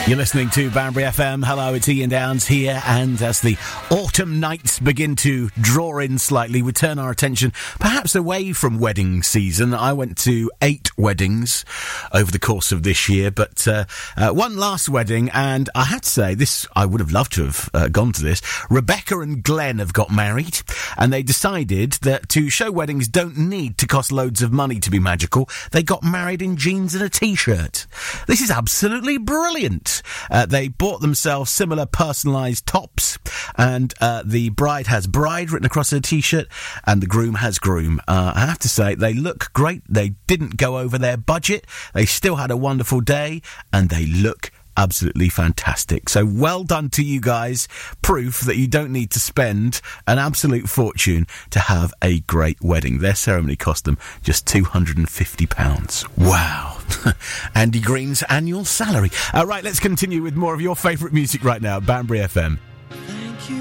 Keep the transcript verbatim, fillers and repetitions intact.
You're listening to Banbury F M. Hello, it's Ian Downs here, and as the autumn nights begin to draw in slightly, we turn our attention perhaps away from wedding season. I went to eight weddings over the course of this year, but uh, uh, one last wedding, and I had to say, this I would have loved to have uh, gone to this. Rebecca and Glenn have got married, and they decided that to show weddings don't need to cost loads of money to be magical. They got married in jeans and a t-shirt. This is absolutely brilliant. Uh, they bought themselves similar personalised tops, and uh, the bride has bride written across her t-shirt, and the groom has groom. Uh, I have to say, they look great. They didn't go over their budget. They still had a wonderful day, and they look absolutely fantastic. So well done to you guys. Proof that you don't need to spend an absolute fortune to have a great wedding. Their ceremony cost them just two hundred fifty pounds. Wow. Andy Green's annual salary. Uh, right, let's continue with more of your favourite music right now. Banbury F M.